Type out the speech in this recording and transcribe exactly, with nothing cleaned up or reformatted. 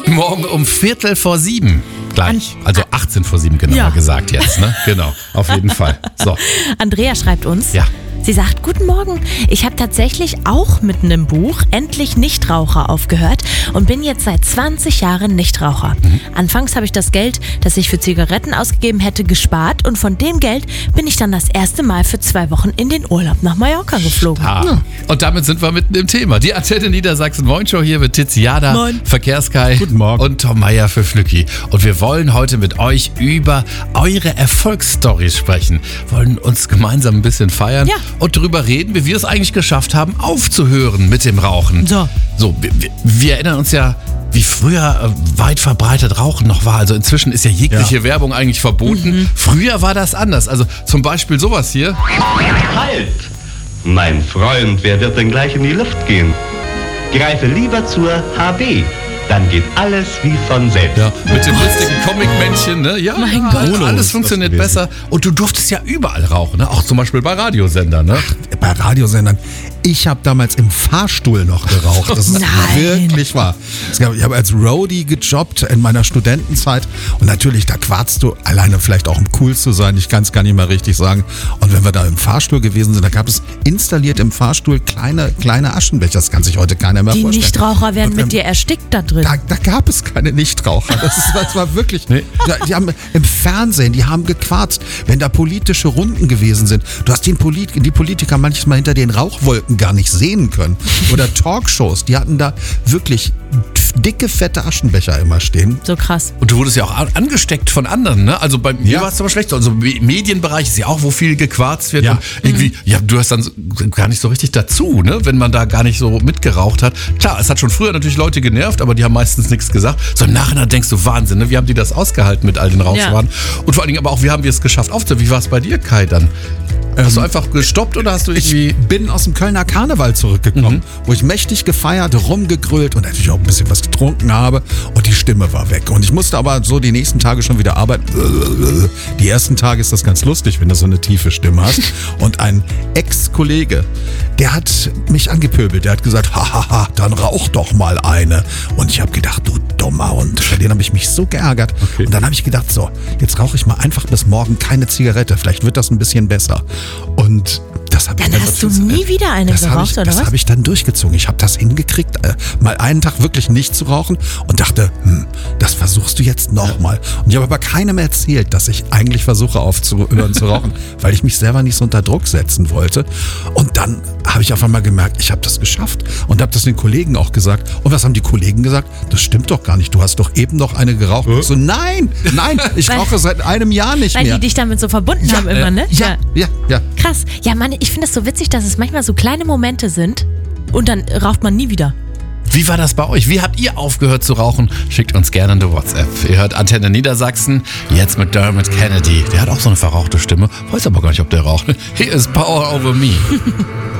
Morgen um Viertel vor sieben. Gleich. Also achtzehn vor sieben, genauer Ja. gesagt jetzt. Ne? Genau, auf jeden Fall. So. Andrea schreibt uns. Ja. Sie sagt, guten Morgen, ich habe tatsächlich auch mitten im Buch Endlich Nichtraucher aufgehört und bin jetzt seit zwanzig Jahren Nichtraucher. Mhm. Anfangs habe ich das Geld, das ich für Zigaretten ausgegeben hätte, gespart und von dem Geld bin ich dann das erste Mal für zwei Wochen in den Urlaub nach Mallorca geflogen. Ah. Und damit sind wir mitten im Thema. Die Antenne Niedersachsen Moin Show hier mit Tiziana, Moin. Verkehrskai Guten Morgen. und Tom Meyer für Flücki. Und wir wollen heute mit euch über eure Erfolgsstories sprechen. Wollen uns gemeinsam ein bisschen feiern Ja. und darüber reden, wie wir es eigentlich geschafft haben, aufzuhören mit dem Rauchen. So. So, wir, wir- wir erinnern uns ja, wie früher äh, weit verbreitet Rauchen noch war. Also inzwischen ist ja jegliche Ja. Werbung eigentlich verboten. Früher war das anders. Also zum Beispiel sowas hier. Halt! Mein Freund, wer wird denn gleich in die Luft gehen? Greife lieber zur H B. Dann geht alles wie von selbst. Ja, mit dem lustigen Comic-Männchen, ne? Ja, Mein Gott. und alles funktioniert ist das besser. Und du durftest ja überall rauchen, ne? Auch zum Beispiel bei Radiosendern, ne? Bei Radiosendern. Ich habe damals im Fahrstuhl noch geraucht. Das ist Nein. wirklich wahr. Es gab- Ich habe als Roadie gejobbt in meiner Studentenzeit. Und natürlich, da quarzt du alleine vielleicht auch um cool zu sein. Ich kann es gar nicht mehr richtig sagen. Und wenn wir da im Fahrstuhl gewesen sind, da gab es installiert im Fahrstuhl kleine, kleine Aschenbecher. Das kann sich heute keiner mehr Die vorstellen. Nichtraucher werden Und wenn- mit dir erstickt da drin. Da, da gab es keine Nichtraucher. Das, ist, das war wirklich. Nee. Da, die haben im Fernsehen, die haben gequarzt, wenn da politische Runden gewesen sind. Du hast den Polit, die Politiker manchmal hinter den Rauchwolken gar nicht sehen können. Oder Talkshows, die hatten da wirklich dicke, fette Aschenbecher immer stehen. So krass. Und du wurdest ja auch an- angesteckt von anderen, ne? Also bei mir Ja. war es aber schlecht. Also Me- Medienbereich ist ja auch, wo viel gequarzt wird. Ja. Und irgendwie, ja, du hast dann so, gar nicht so richtig dazu, ne? Wenn man da gar nicht so mitgeraucht hat. Klar, es hat schon früher natürlich Leute genervt, aber die haben meistens nichts gesagt. So im Nachhinein denkst du, Wahnsinn, ne? Wie haben die das ausgehalten mit all den Rauchschwaden? Und vor allen Dingen aber auch, wie haben wir es geschafft aufzuhören? Wie war es bei dir, Kai, dann? Hast du einfach gestoppt oder hast du irgendwie... Ich bin aus dem Kölner Karneval zurückgekommen, wo ich mächtig gefeiert, rumgegrölt und natürlich auch ein bisschen was getrunken habe und die Stimme war weg. Und ich musste aber so die nächsten Tage schon wieder arbeiten. Die ersten Tage ist das ganz lustig, wenn du so eine tiefe Stimme hast. Und ein Ex-Kollege, der hat mich angepöbelt, der hat gesagt, hahaha, dann rauch doch mal eine. Und ich habe gedacht, du dummer Hund, bei denen habe ich mich so geärgert. Okay. Und dann habe ich gedacht, so, jetzt rauche ich mal einfach bis morgen keine Zigarette, vielleicht wird das ein bisschen besser. Und das habe ich Dann hast du nie wieder eine das hab geraucht, ich, oder Das was? habe ich dann durchgezogen. Ich habe das hingekriegt, äh, mal einen Tag wirklich nicht zu rauchen und dachte, hm, das versuchst du jetzt nochmal. Und ich habe aber keinem erzählt, dass ich eigentlich versuche aufzuhören zu rauchen, weil ich mich selber nicht so unter Druck setzen wollte. Und dann habe ich auf einmal gemerkt, ich habe das geschafft und habe das den Kollegen auch gesagt. Und was haben die Kollegen gesagt? Das stimmt doch gar nicht. Du hast doch eben noch eine geraucht. Ich so, nein, nein, ich Weil- rauche seit einem Jahr nicht Weil mehr. die dich damit so verbunden haben immer, ne? ja, ja, ja. Krass. Ja, Mann, ich finde es so witzig, dass es manchmal so kleine Momente sind und dann raucht man nie wieder. Wie war das bei euch? Wie habt ihr aufgehört zu rauchen? Schickt uns gerne eine WhatsApp. Ihr hört Antenne Niedersachsen, jetzt mit Dermot Kennedy. Der hat auch so eine verrauchte Stimme. Weiß aber gar nicht, ob der raucht. Hier ist Power Over Me.